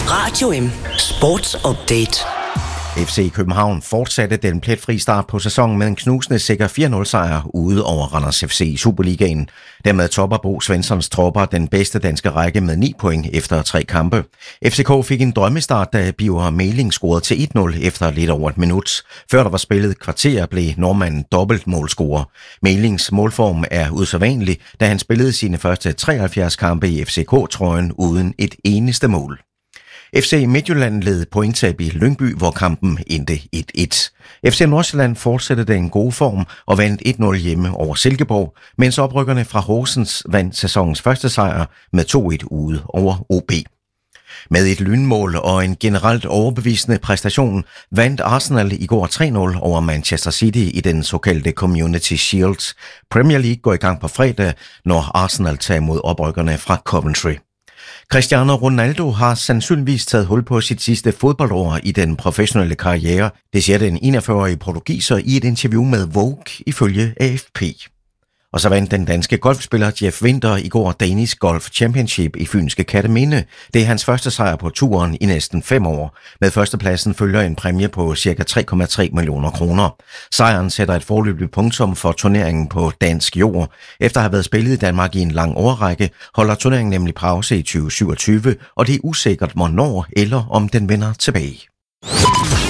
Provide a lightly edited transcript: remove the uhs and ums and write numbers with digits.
Radio M Sports Update. FC København fortsatte den pletfri start på sæsonen med en knusende sikker 4-0-sejr ude over Randers FC i Superligaen. Dermed topper Bo Svenssons tropper den bedste danske række med 9 point efter 3 kampe. FCK fik en drømmestart, da Birger Meling scorede til 1-0 efter lidt over et minut. Før der var spillet kvarter, blev nordmanden dobbeltmålscorer. Melings målform er usædvanlig, da han spillede sine første 73 kampe i FCK-trøjen uden et eneste mål. FC Midtjylland led pointtab i Lyngby, hvor kampen endte 1-1. FC Nordsjælland fortsatte den gode form og vandt 1-0 hjemme over Silkeborg, mens oprykkerne fra Horsens vandt sæsonens første sejr med 2-1 ude over OB. Med et lynmål og en generelt overbevisende præstation vandt Arsenal i går 3-0 over Manchester City i den såkaldte Community Shield. Premier League går i gang på fredag, når Arsenal tager imod oprykkerne fra Coventry. Cristiano Ronaldo har sandsynligvis taget hul på sit sidste fodboldår i den professionelle karriere. Det siger den 41-årige portugiser i et interview med Vogue ifølge AFP. Og så vandt den danske golfspiller Jeff Winther i går Danish Golf Championship i fynske Kerteminde. Det er hans første sejr på turen i næsten 5 år. Med førstepladsen følger en præmie på ca. 3,3 millioner kroner. Sejren sætter et foreløbigt punktum for turneringen på dansk jord. Efter at have været spillet i Danmark i en lang årrække, holder turneringen nemlig pause i 2027, og det er usikkert hvornår eller om den vender tilbage.